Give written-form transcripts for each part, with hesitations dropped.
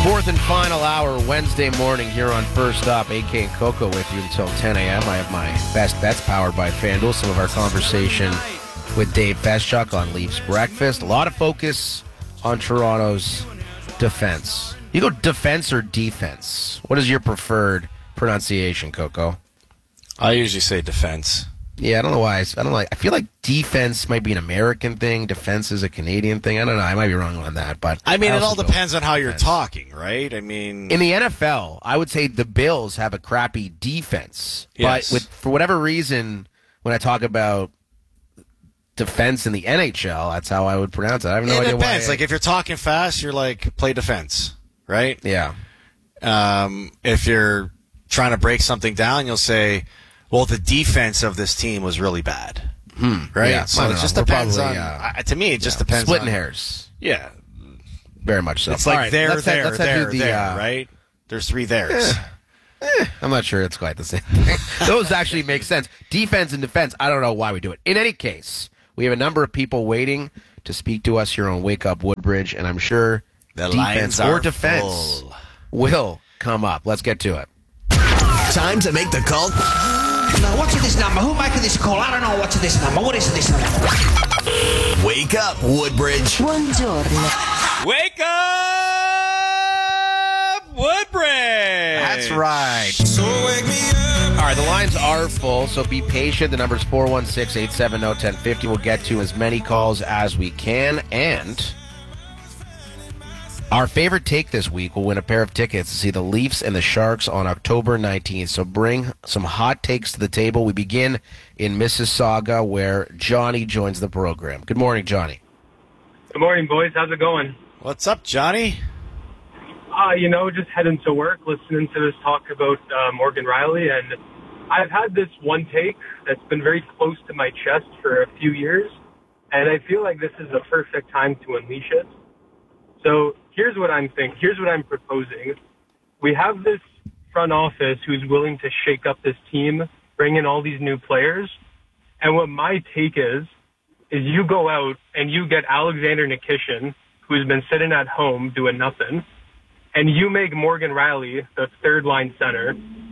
Fourth and final hour, Wednesday morning here on First Up. AK and Coco with you until 10 a.m. I have my best bets powered by FanDuel. Some of our conversation with Dave Feschuk on Leafs Breakfast. A lot of focus on Toronto's defense. You go defense or defense? What is your preferred pronunciation, Coco? I usually say defense. Yeah, I don't know why. I feel like defense might be an American thing. Defense is a Canadian thing. I don't know. I might be wrong on that, but I mean, it all also depends on how you're defense. talking, right? I mean, In the NFL, I would say the Bills have a crappy defense. Yes. But for whatever reason, when I talk about defense in the NHL, that's how I would pronounce it. I have no it idea depends. why. Like if you're talking fast, you're like play defense, right? Yeah. If you're trying to break something down, you'll say, "Well, the defense of this team was really bad." Right? Yeah, I So don't it know. just We're depends probably, on. To me, it just depends. Splitting on, hairs. Yeah, Very much so. it's like All right, there, let's head there, through the, right? There's three theirs. I'm not sure it's quite the same thing. Those actually make sense. Defense and defense, I don't know why we do it. In any case, we have a number of people waiting to speak to us here on Wake Up Woodbridge, and I'm sure The defense lines or are defense full. will come up. Let's get to it. Time to make the call. Now, what's this number? Who making this call? I don't know what's this number. What is this number? Wake up, Woodbridge. Buongiorno. Wake up, Woodbridge. That's right. All right, the lines are full, so be patient. The number is 416-870-1050. We'll get to as many calls as we can, and our favorite take this week will win a pair of tickets to see the Leafs and the Sharks on October 19th. So bring some hot takes to the table. We begin in Mississauga, where Johnny joins the program. Good morning, Johnny. Good morning, boys. How's it going? What's up, Johnny? Just heading to work, listening to this talk about Morgan Riley, and I've had this one take that's been very close to my chest for a few years, and I feel like this is the perfect time to unleash it. So here's what I'm thinking. Here's what I'm proposing. We have this front office who's willing to shake up this team, bring in all these new players, and what my take is you go out and you get Alexander Nikishin, who's been sitting at home doing nothing, and you make Morgan Riley the third-line center.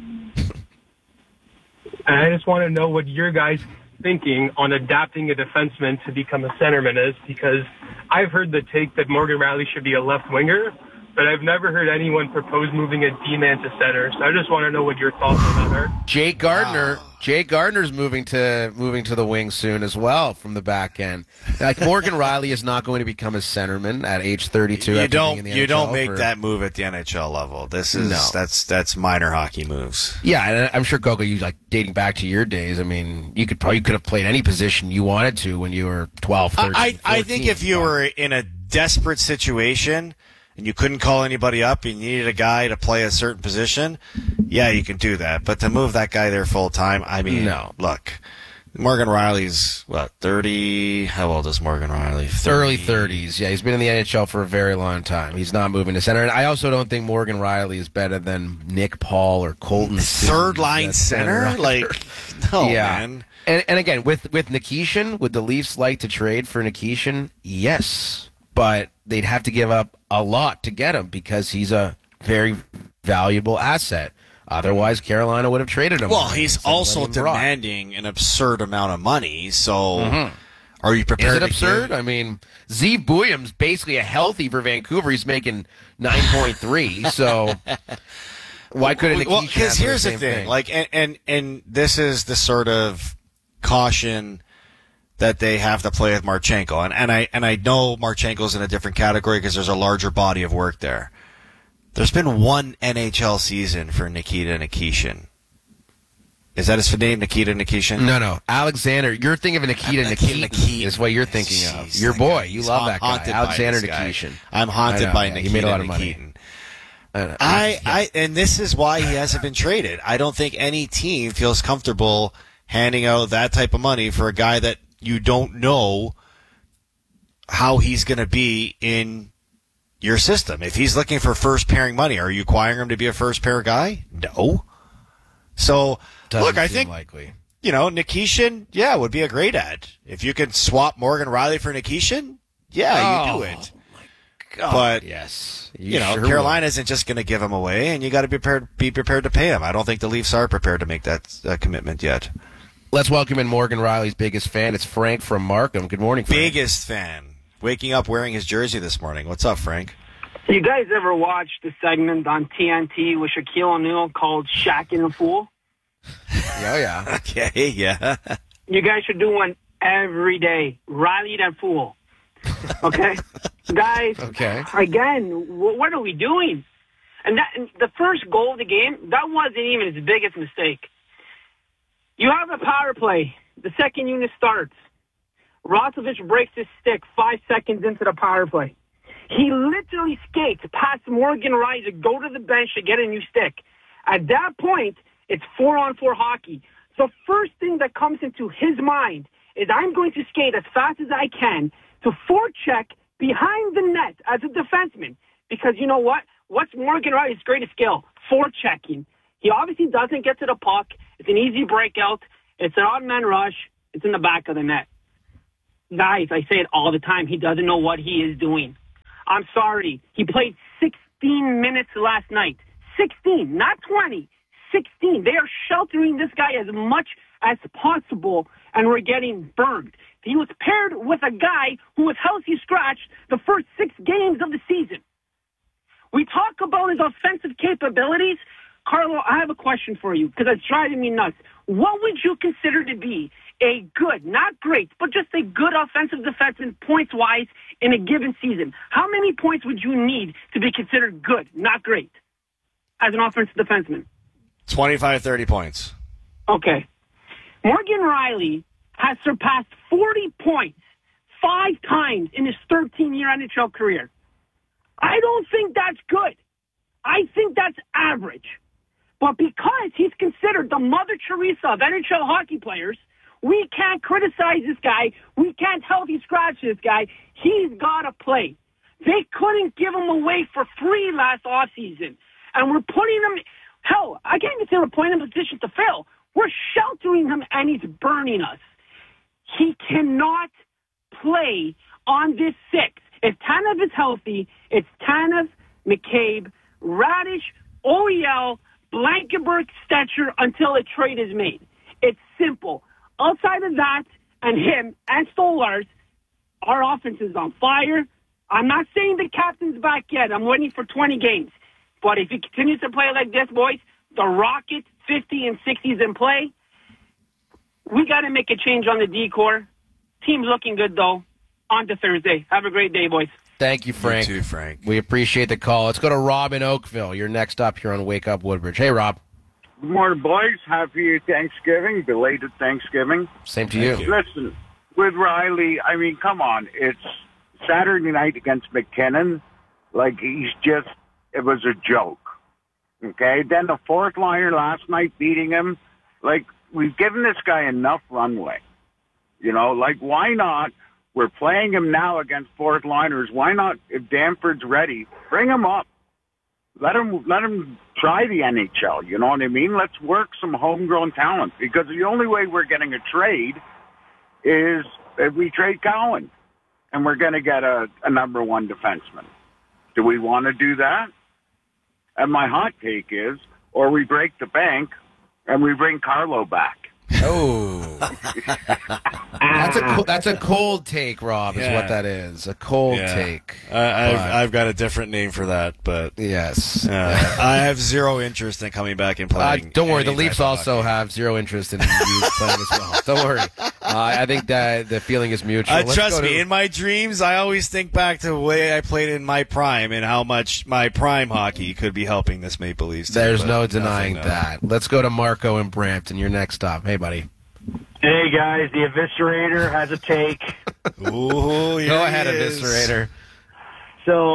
And I just want to know what your guys' thinking on adapting a defenseman to become a centerman is, because I've heard the take that Morgan Riley should be a left winger, but I've never heard anyone propose moving a D-man to center. So I just want to know what your thoughts on that are. Jake Gardner. Jake Gardner's moving to the wing soon as well from the back end. Like Morgan Riley is not going to become a centerman at age 32. You don't make that move at the NHL level. This is that's minor hockey moves. Yeah, and I'm sure Coco, you like dating back to your days. I mean, you could have played any position you wanted to when you were 12, 13, 14. I think if you were in a desperate situation and you couldn't call anybody up and you needed a guy to play a certain position, yeah, you can do that. But to move that guy there full time, I mean, no. Look, Morgan Riley's, 30? How old is Morgan Riley? 30. Early 30s. Yeah, he's been in the NHL for a very long time. He's not moving to center. And I also don't think Morgan Riley is better than Nick Paul or Colton Sims Third line at center? Like, no, yeah. man. And again, with Nikishin, would the Leafs like to trade for Nikishin? Yes. But they'd have to give up a lot to get him because he's a very valuable asset. Otherwise, Carolina would have traded him. Well, he's also demanding an absurd amount of money. So, are you prepared? Is it to absurd? give- I mean, Z Bouillam's basically a healthy for Vancouver. He's making 9.3. So why couldn't Nikishin? Well, because here's the same thing. Like, and this is the sort of caution that they have to play with Marchenko, and I know Marchenko's in a different category because there's a larger body of work there. There's been one NHL season for Nikita Nikishin. Is that his name, Nikita Nikishin? No. Alexander. You're thinking of Nikita Nikitin is what you're thinking of. Jeez, Your that boy. guy, You he's love that guy. haunted by Alexander this guy. Nikitin. I'm haunted I know, by yeah, Nikita he made a lot of Nikitin. money. And this is why he hasn't been traded. I don't think any team feels comfortable handing out that type of money for a guy that you don't know how he's going to be in your system. If he's looking for first pairing money, are you acquiring him to be a first pair guy? No. So, look, I think, likely. Nikishin, would be a great ad. If you could swap Morgan Riley for Nikishin, you do it. But yes, Carolina isn't just going to give him away, and you got to be prepared to pay him. I don't think the Leafs are prepared to make that commitment yet. Let's welcome in Morgan Riley's biggest fan. It's Frank from Markham. Good morning, Frank. Biggest fan. Waking up wearing his jersey this morning. What's up, Frank? You guys ever watch the segment on TNT with Shaquille O'Neal called Shaqtin' a Fool? Oh, yeah. Okay, yeah. You guys should do one every day. Riley that fool. Okay? Guys, Okay. again, what are we doing? And the first goal of the game, that wasn't even his biggest mistake. You have a power play. The second unit starts. Roslovic breaks his stick 5 seconds into the power play. He literally skates past Morgan Riley to go to the bench to get a new stick. At that point, it's 4-on-4 hockey. So first thing that comes into his mind is I'm going to skate as fast as I can to forecheck behind the net as a defenseman. Because you know what? What's Morgan Riley's greatest skill? Forechecking. He obviously doesn't get to the puck. It's an easy breakout. It's an odd man rush. It's in the back of the net. Guys, I say it all the time. He doesn't know what he is doing. I'm sorry. He played 16 minutes last night. 16, not 20. 16. They are sheltering this guy as much as possible, and we're getting burned. He was paired with a guy who was healthy scratched the first 6 games of the season. We talk about his offensive capabilities. Carlo, I have a question for you because it's driving me nuts. What would you consider to be a good, not great, but just a good offensive defenseman points-wise in a given season? How many points would you need to be considered good, not great, as an offensive defenseman? 25, 30 points. Okay. Morgan Riley has surpassed 40 points 5 times in his 13-year NHL career. I don't think that's good. I think that's average. But because he's considered the Mother Teresa of NHL hockey players, we can't criticize this guy. We can't healthy scratch this guy. He's got to play. They couldn't give him away for free last offseason. And we're putting him, hell, I can't even say we're putting him in a position to fail. We're sheltering him, and he's burning us. He cannot play on this 6. If Tanev is healthy, it's Tanev, McCabe, Radish, OEL, Blankenberg, Stetcher until a trade is made. It's simple. Outside of that, and him, and Stolars, our offense is on fire. I'm not saying the captain's back yet. I'm waiting for 20 games. But if he continues to play like this, boys, the Rocket 50 and 60s in play, we got to make a change on the D-core. Team's looking good, though. On to Thursday. Have a great day, boys. Thank you, Frank. You too, Frank. We appreciate the call. Let's go to Rob in Oakville. You're next up here on Wake Up Woodbridge. Hey, Rob. Good morning, boys. Happy Thanksgiving, belated Thanksgiving. Same to you. Listen, with Riley, I mean, come on. It's Saturday night against McKinnon. Like, it was a joke. Okay? Then the fourth liner last night beating him. Like, we've given this guy enough runway. You know, like, why not? We're playing him now against fourth liners. Why not, if Danford's ready, bring him up. Let him try the NHL. You know what I mean? Let's work some homegrown talent, because the only way we're getting a trade is if we trade Cowan, and we're going to get a number 1 defenseman. Do we want to do that? And my hot take is, or we break the bank and we bring Carlo back. Oh, that's a cold take, Rob. Is what that is. A cold take. I've got a different name for that, but yes, I have zero interest in coming back and playing. Don't worry, the Leafs also have zero interest in you playing as well. Don't worry. I think that the feeling is mutual. Trust me, in my dreams, I always think back to the way I played in my prime and how much my prime hockey could be helping this Maple Leafs team. There's no denying that. Let's go to Marco in Brampton. You're next up. Hey, buddy. Hey, guys, the Eviscerator has a take. Ooh, go ahead, Eviscerator. So,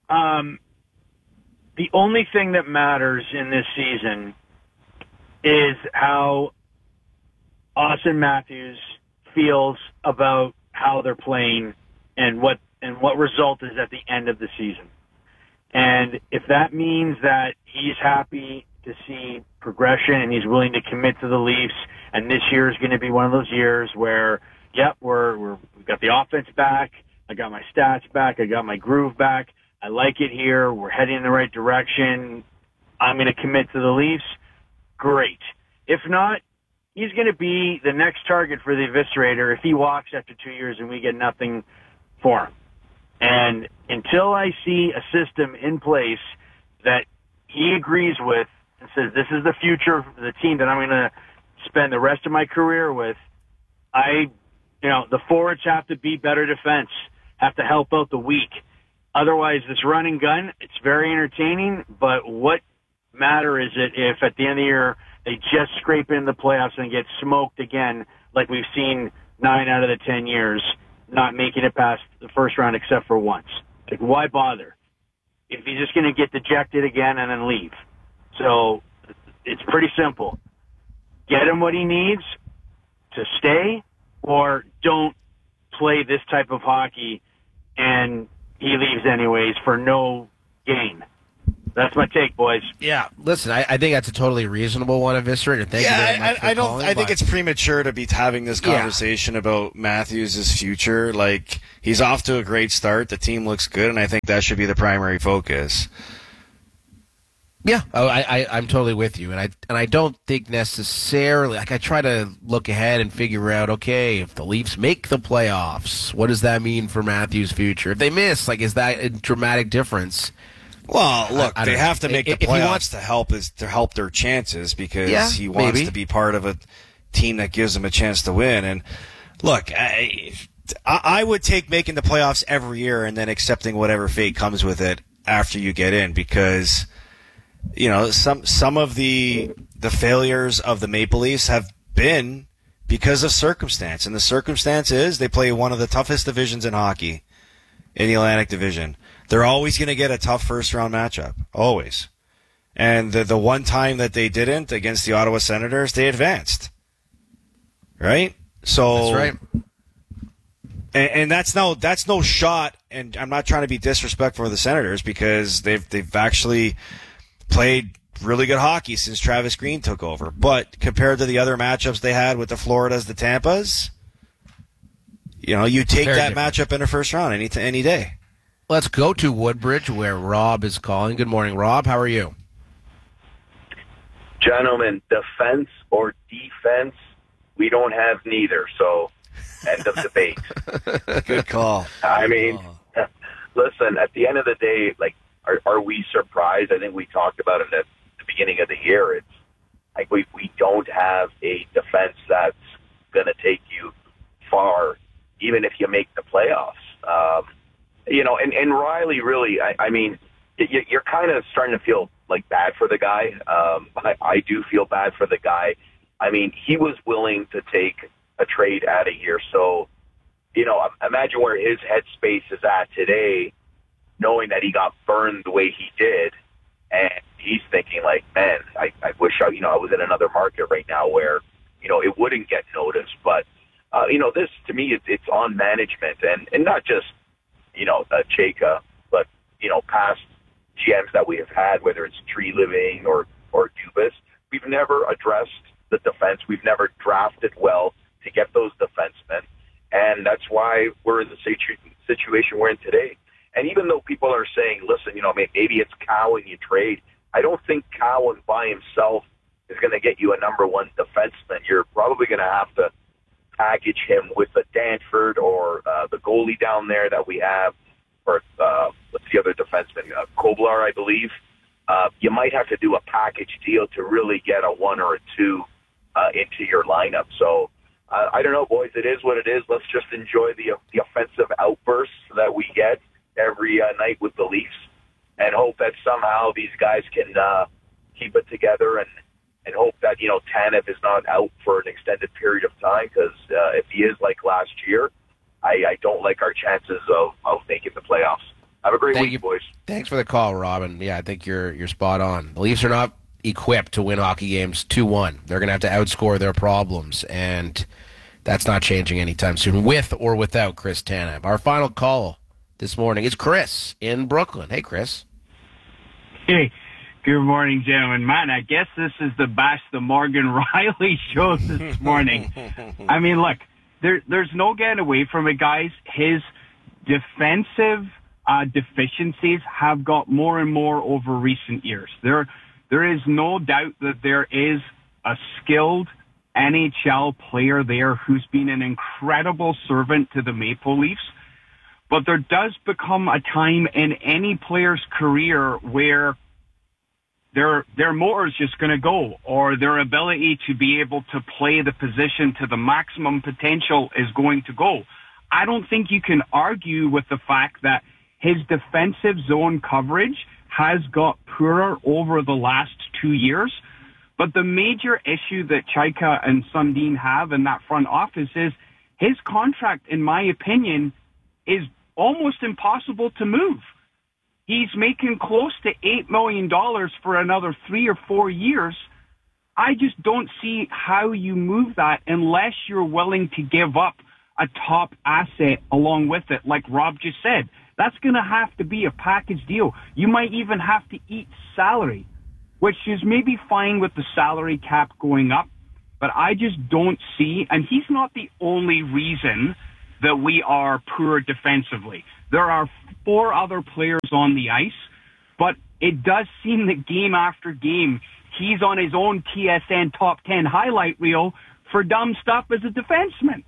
the only thing that matters in this season is how Austin Matthews feels about how they're playing and what result is at the end of the season. And if that means that he's happy to see progression and he's willing to commit to the Leafs, and this year is going to be one of those years where, yep, we've got the offense back, I got my stats back, I got my groove back, I like it here. We're heading in the right direction. I'm going to commit to the Leafs. Great. If not, he's going to be the next target for the eviscerator if he walks after 2 years and we get nothing for him. And until I see a system in place that he agrees with and says, this is the future of the team that I'm going to spend the rest of my career with, the forwards have to be better defense, have to help out the weak. Otherwise, this run and gun, it's very entertaining, but what matter is it if at the end of the year they just scrape in the playoffs and get smoked again like we've seen 9 out of the 10 years, not making it past the first round except for once? Like, why bother if he's just going to get dejected again and then leave? So it's pretty simple. Get him what he needs to stay, or don't play this type of hockey and he leaves anyways for no gain. That's my take, boys. Yeah, listen, I think that's a totally reasonable one, Eviscerator. Thank you very much for calling. I think it's premature to be having this conversation about Matthews' future. Like, he's off to a great start. The team looks good, and I think that should be the primary focus. Yeah, I'm totally with you, and I don't think necessarily, like, I try to look ahead and figure out, okay, if the Leafs make the playoffs, what does that mean for Matthews' future? If they miss, like, is that a dramatic difference? Well, look, they have to make the playoffs to help their chances, because he wants to be part of a team that gives them a chance to win. And look, I would take making the playoffs every year and then accepting whatever fate comes with it after you get in, because some of the failures of the Maple Leafs have been because of circumstance, and the circumstance is they play one of the toughest divisions in hockey, in the Atlantic Division. They're always going to get a tough first-round matchup, always. And the one time that they didn't against the Ottawa Senators, they advanced, right? So that's right. And that's no shot. And I'm not trying to be disrespectful for the Senators, because they've actually played really good hockey since Travis Green took over. But compared to the other matchups they had with the Floridas, the Tampas, you take that matchup in the first round any day. Let's go to Woodbridge, where Rob is calling. Good morning, Rob. How are you? Gentlemen, defense or defense, we don't have neither, so end of debate. Good call. I mean, listen, at the end of the day, like, are we surprised? I think we talked about it at the beginning of the year. It's like we don't have a defense that's going to take you far, even if you make the playoffs. And Riley, really, I mean, you're kind of starting to feel like bad for the guy. I do feel bad for the guy. I mean, he was willing to take a trade out of here. So, imagine where his headspace is at today, knowing that he got burned the way he did. And he's thinking like, man, I wish I was in another market right now where, it wouldn't get noticed. But, this to me, it's on management and not just, Chayka, but, past GMs that we have had, whether it's Tree Living or Dubas. We've never addressed the defense. We've never drafted well to get those defensemen. And that's why we're in the situation we're in today. And even though people are saying, listen, maybe it's Cowan you trade, I don't think Cowan by himself is going to get you a number one defenseman. You're probably going to have to package him with a Danford or the goalie down there that we have, or what's the other defenseman? Koblar, I believe. You might have to do a package deal to really get a one or a two into your lineup. So I don't know, boys. It is what it is. Let's just enjoy the offensive outbursts that we get every night with the Leafs, and hope that somehow these guys can keep it together, and hope that Tanev is not out for an extended period of time, because if he is like last year, I don't like our chances of making the playoffs. Have a great week, boys. Thanks for the call, Robin. Yeah, I think you're spot on. The Leafs are not equipped to win hockey games 2-1. They're going to have to outscore their problems, and that's not changing anytime soon, with or without Chris Tanev. Our final call this morning is Chris in Brooklyn. Hey, Chris. Hey, good morning, gentlemen. Man, I guess this is the Bash the Morgan Riley show this morning. I mean, look, there's no getting away from it, guys. His defensive deficiencies have got more and more over recent years. There is no doubt that there is a skilled NHL player there who's been an incredible servant to the Maple Leafs. But there does become a time in any player's career where their motor is just going to go, or their ability to be able to play the position to the maximum potential is going to go. I don't think you can argue with the fact that his defensive zone coverage has got poorer over the last 2 years. But the major issue that Chaika and Sundin have in that front office is his contract, in my opinion, is almost impossible to move. He's making close to $8 million for another 3 or 4 years. I just don't see how you move that unless you're willing to give up a top asset along with it, like Rob just said. That's going to have to be a package deal. You might even have to eat salary, which is maybe fine with the salary cap going up, but I just don't see, and he's not the only reason that we are poor defensively. There are 4 other players on the ice, but it does seem that game after game, he's on his own TSN top 10 highlight reel for dumb stuff as a defenseman.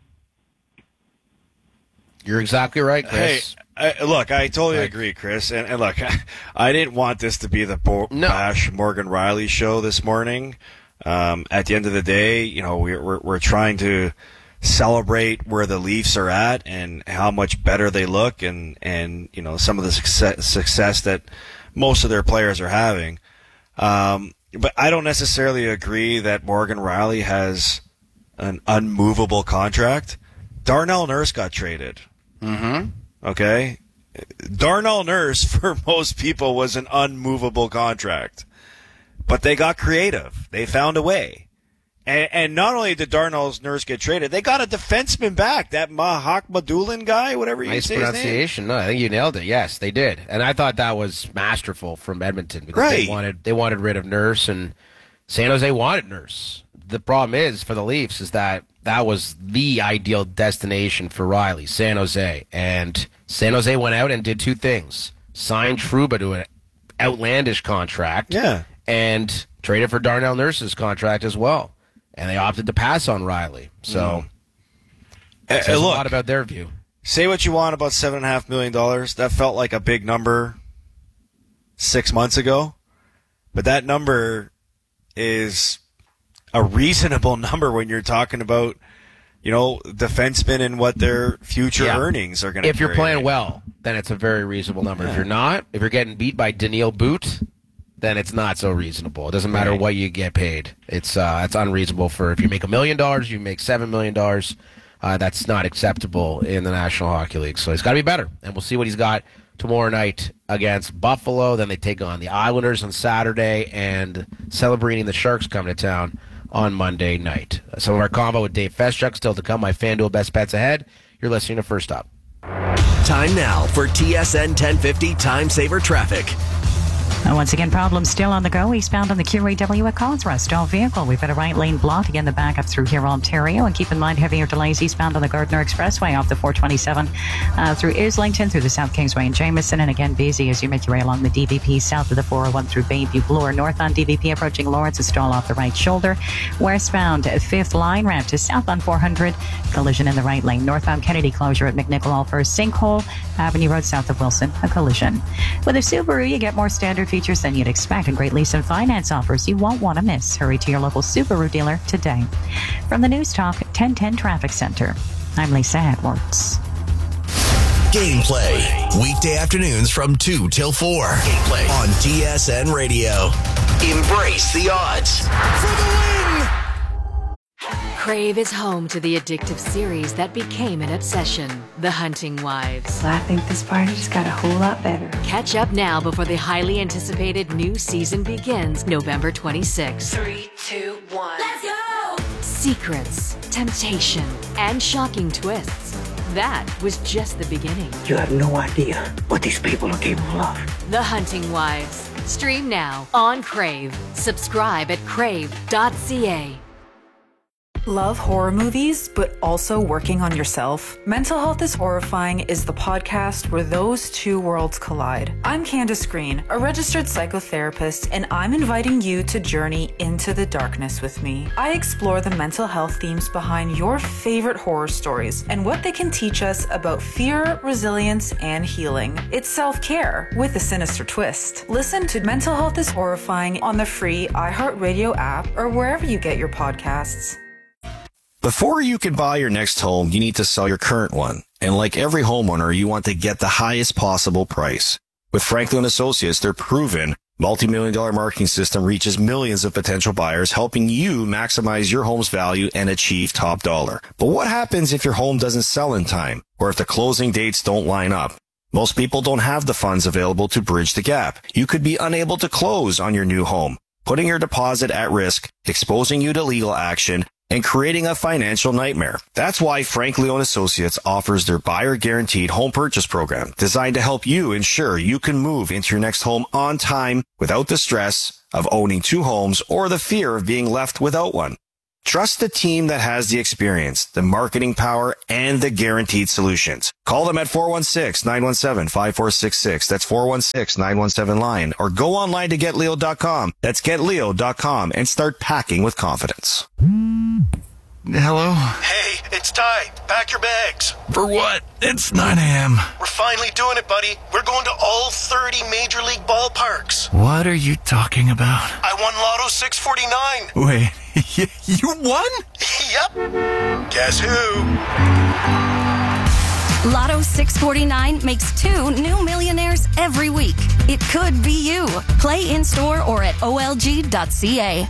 You're exactly right, Chris. Hey, look, I totally agree, Chris. And look, I didn't want this to be the Bash Morgan Riley show this morning. At the end of the day, you know, we're trying to celebrate where the Leafs are at and how much better they look, and you know, some of the success that most of their players are having. But I don't necessarily agree that Morgan Riley has an unmovable contract. Darnell Nurse got traded. Mm-hmm. Okay? Darnell Nurse, for most people, was an unmovable contract. But they got creative. They found a way. And not only did Darnell Nurse get traded, they got a defenseman back. That Mahak Madulin guy, whatever you say his name. Nice pronunciation. No, I think you nailed it. Yes, they did. And I thought that was masterful from Edmonton. Because they wanted rid of Nurse, and San Jose wanted Nurse. The problem is, for the Leafs, is that was the ideal destination for Riley, San Jose. And San Jose went out and did 2 things. Signed Trouba to an outlandish contract. Yeah. And traded for Darnell Nurse's contract as well. And they opted to pass on Riley. So, it says look, a lot about their view. Say what you want about $7.5 million. That felt like a big number 6 months ago. But that number is a reasonable number when you're talking about, you know, defensemen and what their future earnings are going to be. If you're playing well, then it's a very reasonable number. If you're not, if you're getting beat by Daniil Boot, then it's not so reasonable. It doesn't matter what you get paid. It's unreasonable for, if you make $1 million, you make $7 million. That's not acceptable in the National Hockey League. So he's got to be better. And we'll see what he's got tomorrow night against Buffalo. Then they take on the Islanders on Saturday, and celebrating the Sharks coming to town on Monday night. Some of our convo with Dave Feschuk still to come. My FanDuel best bets ahead. You're listening to First Up. Time now for TSN 1050 Time Saver Traffic. And once again, problems still on the go. Eastbound on the QAW at Cosrust. All vehicle. We've got a right lane blocked. Again, the backup through here, Ontario. And keep in mind, heavier delays eastbound on the Gardner Expressway off the 427 through Islington, through the South Kingsway and Jameson. And again, busy as you make your way along the DVP south of the 401 through Bayview Bloor. North on DVP approaching Lawrence, a stall off the right shoulder. Westbound, 5th line ramp to south on 400. Collision in the right lane. Northbound Kennedy closure at McNichol for a sinkhole. Avenue Road south of Wilson, a collision. With a Subaru, you get more standard features than you'd expect, and great lease and finance offers you won't want to miss. Hurry to your local Subaru dealer today. From the News Talk 1010 Traffic Center, I'm Lisa Edwards. Gameplay. Weekday afternoons from 2 till 4. Gameplay on TSN Radio. Embrace the odds. For the win! Crave is home to the addictive series that became an obsession, The Hunting Wives. I think this party just got a whole lot better. Catch up now before the highly anticipated new season begins November 26th. 3, 2, 1. Let's go! Secrets, temptation, and shocking twists. That was just the beginning. You have no idea what these people are capable of. The Hunting Wives. Stream now on Crave. Subscribe at crave.ca. Love horror movies, but also working on yourself? Mental Health is Horrifying is the podcast where those two worlds collide. I'm Candace Green, a registered psychotherapist, and I'm inviting you to journey into the darkness with me. I explore the mental health themes behind your favorite horror stories and what they can teach us about fear, resilience, and healing. It's self-care with a sinister twist. Listen to Mental Health is Horrifying on the free iHeartRadio app or wherever you get your podcasts. Before you can buy your next home, you need to sell your current one. And like every homeowner, you want to get the highest possible price. With Franklin Associates, their proven multi-million-dollar marketing system reaches millions of potential buyers, helping you maximize your home's value and achieve top dollar. But what happens if your home doesn't sell in time, or if the closing dates don't line up? Most people don't have the funds available to bridge the gap. You could be unable to close on your new home, putting your deposit at risk, exposing you to legal action, and creating a financial nightmare. That's why Frank Leone Associates offers their Buyer Guaranteed Home Purchase Program, designed to help you ensure you can move into your next home on time without the stress of owning two homes or the fear of being left without one. Trust the team that has the experience, the marketing power, and the guaranteed solutions. Call them at 416-917-5466. That's 416-917-LION. Or go online to getleo.com. That's getleo.com and start packing with confidence. Hello? Hey, it's Ty. Pack your bags. For what? It's 9 a.m. We're finally doing it, buddy. We're going to all 30 Major League ballparks. What are you talking about? I won Lotto 649. Wait, you won? Yep. Guess who? Lotto 649 makes 2 new millionaires every week. It could be you. Play in-store or at olg.ca.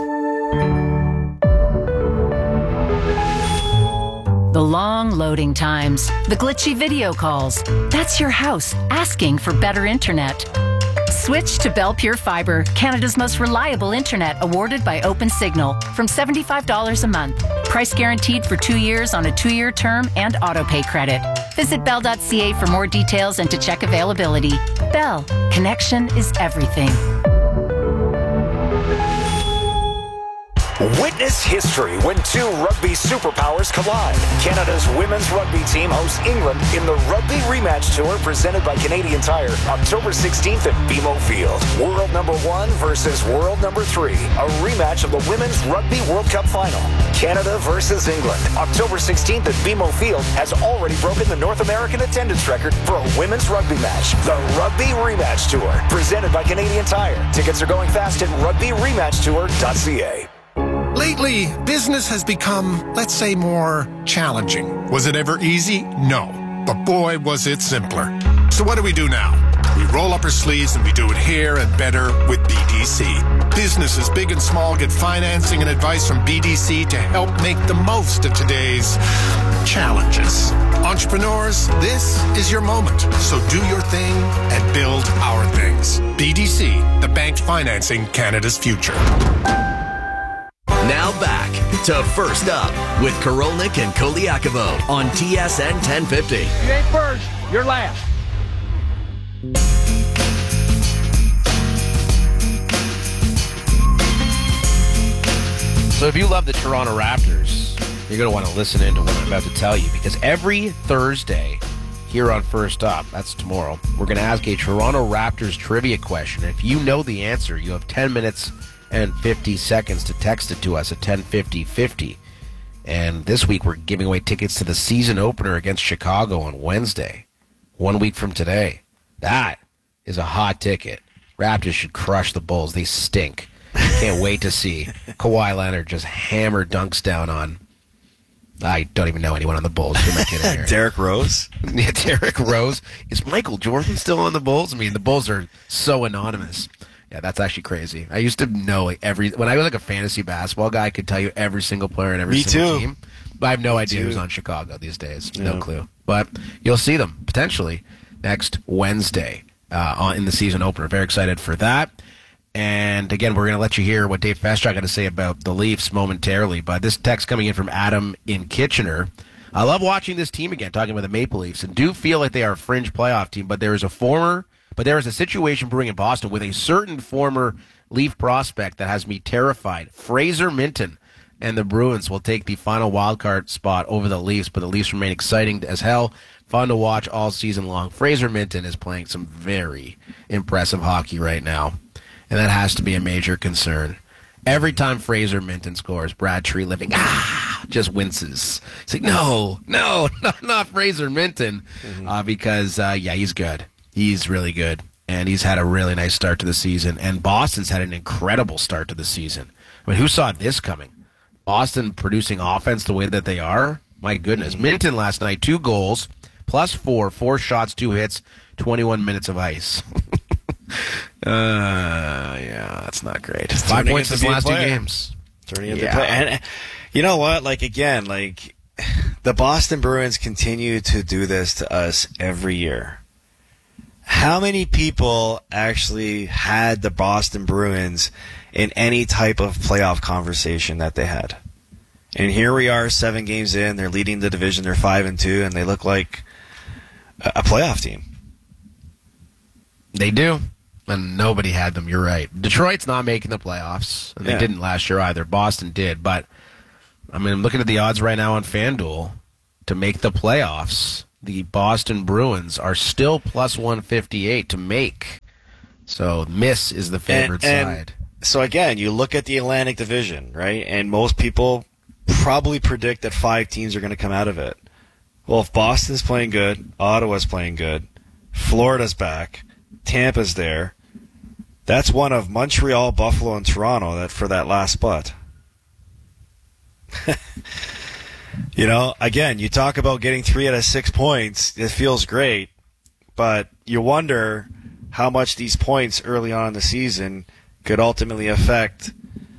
The long loading times, the glitchy video calls. That's your house asking for better internet. Switch to Bell Pure Fiber, Canada's most reliable internet, awarded by OpenSignal, from $75 a month. Price guaranteed for 2 years on a 2-year term and auto-pay credit. Visit bell.ca for more details and to check availability. Bell, connection is everything. Witness history when 2 rugby superpowers collide. Canada's women's rugby team hosts England in the Rugby Rematch Tour presented by Canadian Tire, October 16th at BMO Field. World number 1 versus world number 3. A rematch of the Women's Rugby World Cup Final. Canada versus England. October 16th at BMO Field has already broken the North American attendance record for a women's rugby match. The Rugby Rematch Tour, presented by Canadian Tire. Tickets are going fast at rugbyrematchtour.ca. Lately, business has become, let's say, more challenging. Was it ever easy? No. But boy, was it simpler. So what do we do now? We roll up our sleeves and we do it here and better with BDC. Businesses big and small get financing and advice from BDC to help make the most of today's challenges. Entrepreneurs, this is your moment. So do your thing and build our things. BDC, the bank financing Canada's future. Now back to First Up with Korolnik and Koliakovo on TSN 1050. You ain't first, you're last. So if you love the Toronto Raptors, you're going to want to listen into what I'm about to tell you, because every Thursday here on First Up, that's tomorrow, we're going to ask a Toronto Raptors trivia question. If you know the answer, you have 10 minutes and 50 seconds to text it to us at 1050-50. And this week we're giving away tickets to the season opener against Chicago on Wednesday, 1 week from today. That is a hot ticket. Raptors should crush the Bulls. They stink. Can't wait to see Kawhi Leonard just hammer dunks down on, I don't even know anyone on the Bulls. Who am I kidding here? Derrick Rose? Yeah, Derrick Rose. Is Michael Jordan still on the Bulls? I mean, the Bulls are so anonymous. Yeah, that's actually crazy. I used to know when I was like a fantasy basketball guy, I could tell you every single player in every single team. But I have no idea who's on Chicago these days. Yeah. No clue. But you'll see them potentially next Wednesday in the season opener. Very excited for that. And again, we're going to let you hear what Dave Festrach got to say about the Leafs momentarily. But this text coming in from Adam in Kitchener. I love watching this team again, talking about the Maple Leafs, and do feel like they are a fringe playoff team. But there is a situation brewing in Boston with a certain former Leaf prospect that has me terrified. Fraser Minton, and the Bruins will take the final wildcard spot over the Leafs, but the Leafs remain exciting as hell. Fun to watch all season long. Fraser Minten is playing some very impressive hockey right now, and that has to be a major concern. Every time Fraser Minten scores, Brad Treliving just winces. He's like, no, not Fraser Minten, because he's good. He's really good, and he's had a really nice start to the season. And Boston's had an incredible start to the season. I mean, who saw this coming? Boston producing offense the way that they are. My goodness, Minten last night 2 goals. +4, 4 shots, 2 hits, 21 minutes of ice. That's not great. 5 points in the last 2 games. Turning into play. And you know what? The Boston Bruins continue to do this to us every year. How many people actually had the Boston Bruins in any type of playoff conversation that they had? And here we are, 7 games in. They're leading the division. They're 5-2, and they look like a playoff team. They do, and nobody had them. You're right. Detroit's not making the playoffs, and they didn't last year either. Boston did, but I mean, I'm looking at the odds right now on FanDuel to make the playoffs. The Boston Bruins are still +158 to make. So miss is the favorite side. So again, you look at the Atlantic Division, right? And most people probably predict that 5 teams are going to come out of it. Well, if Boston's playing good, Ottawa's playing good, Florida's back, Tampa's there, that's one of Montreal, Buffalo, and Toronto for that last spot. Again, you talk about getting 3 out of 6 points. It feels great, but you wonder how much these points early on in the season could ultimately affect,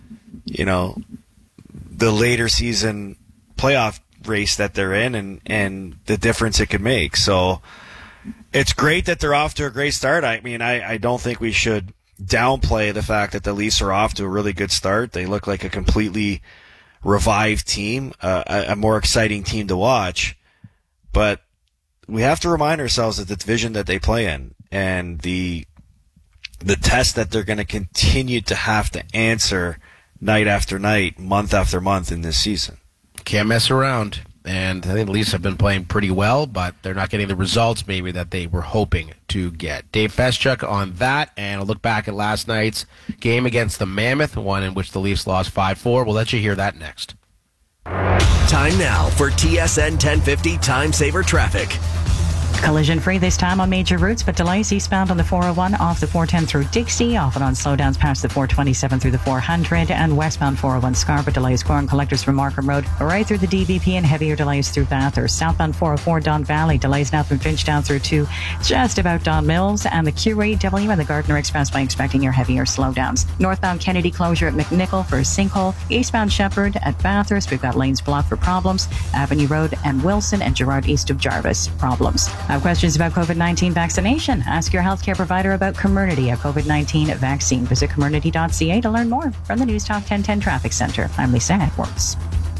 the later season playoff race that they're in and the difference it could make. So it's great that they're off to a great start. I mean, I don't think we should downplay the fact that the Leafs are off to a really good start. They look like a completely revived team, a more exciting team to watch. But we have to remind ourselves of the division that they play in and the test that they're going to continue to have to answer night after night, month after month in this season. Can't mess around. And I think the Leafs have been playing pretty well, but they're not getting the results maybe that they were hoping to get. Dave Feschuk on that, and I'll look back at last night's game against the Mammoth, one in which the Leafs lost 5-4. We'll let you hear that next. Time now for TSN 1050 Time Saver Traffic. Collision free this time on major routes, but delays eastbound on the 401 off the 410 through Dixie, often on slowdowns past the 427 through the 400, and westbound 401 Scarborough delays corn collectors from Markham Road right through the DVP, and heavier delays through Bathurst. Southbound 404 Don Valley delays now from Finch down through to just about Don Mills, and the QAW and the Gardner Expressway expecting your heavier slowdowns. Northbound Kennedy closure at McNichol for a sinkhole. Eastbound Shepherd at Bathurst, we've got lanes blocked for problems. Avenue Road and Wilson and Girard east of Jarvis, problems. Have questions about COVID-19 vaccination? Ask your healthcare provider about Comirnaty, a COVID-19 vaccine. Visit Comirnaty.ca to learn more. From the News Talk 1010 Traffic Center, I'm Lisa Edwards.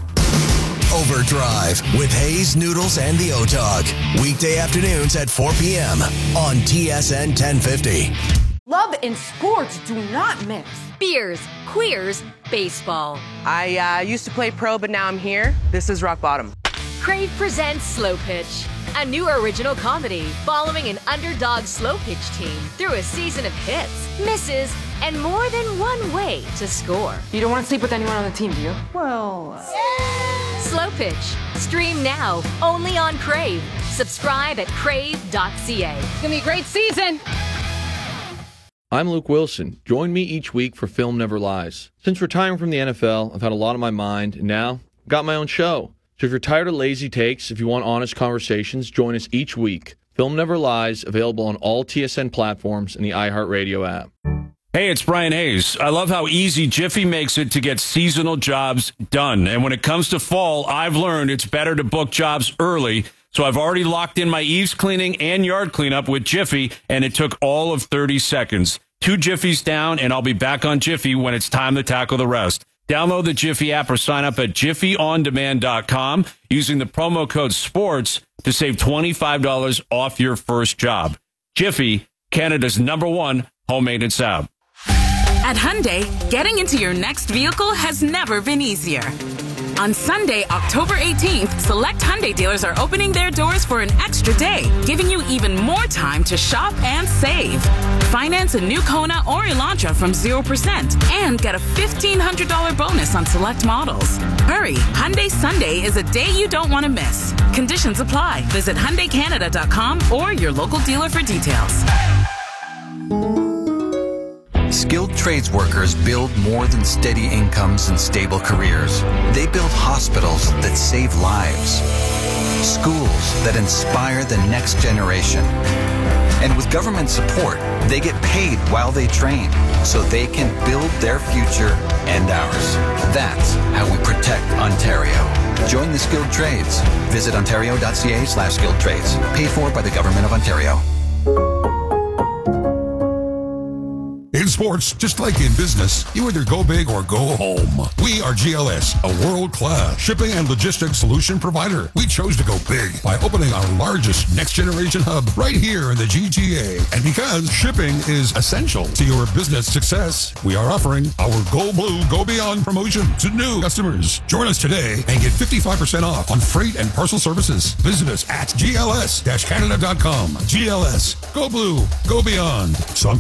Overdrive with Hayes, Noodles, and the O-Dog. Weekday afternoons at 4 p.m. on TSN 1050. Love and sports do not mix. Beers, queers, baseball. I used to play pro, but now I'm here. This is rock bottom. Crave presents Slow Pitch, a new original comedy following an underdog slow pitch team through a season of hits, misses, and more than one way to score. You don't want to sleep with anyone on the team, do you? Well... Slow Pitch. Stream now, only on Crave. Subscribe at crave.ca. It's going to be a great season. I'm Luke Wilson. Join me each week for Film Never Lies. Since retiring from the NFL, I've had a lot on my mind, and now I've got my own show. So if you're tired of lazy takes, if you want honest conversations, join us each week. Film Never Lies, available on all TSN platforms and the iHeartRadio app. Hey, it's Brian Hayes. I love how easy Jiffy makes it to get seasonal jobs done. And when it comes to fall, I've learned it's better to book jobs early. So I've already locked in my eaves cleaning and yard cleanup with Jiffy, and it took all of 30 seconds. 2 Jiffies down, and I'll be back on Jiffy when it's time to tackle the rest. Download the Jiffy app or sign up at JiffyOnDemand.com using the promo code SPORTS to save $25 off your first job. Jiffy, Canada's #1 home maintenance app. At Hyundai, getting into your next vehicle has never been easier. On Sunday, October 18th, select Hyundai dealers are opening their doors for an extra day, giving you even more time to shop and save. Finance a new Kona or Elantra from 0% and get a $1,500 bonus on select models. Hurry, Hyundai Sunday is a day you don't want to miss. Conditions apply. Visit HyundaiCanada.com or your local dealer for details. Skilled trades workers build more than steady incomes and stable careers. They build hospitals that save lives, schools that inspire the next generation. And with government support, they get paid while they train so they can build their future and ours. That's how we protect Ontario. Join the skilled trades. Visit ontario.ca/skilled trades. Paid for by the Government of Ontario. In sports, just like in business, you either go big or go home. We are GLS, a world-class shipping and logistics solution provider. We chose to go big by opening our largest next-generation hub right here in the GTA. And because shipping is essential to your business success, we are offering our Go Blue, Go Beyond promotion to new customers. Join us today and get 55% off on freight and parcel services. Visit us at gls-canada.com. GLS, Go Blue, Go Beyond. Some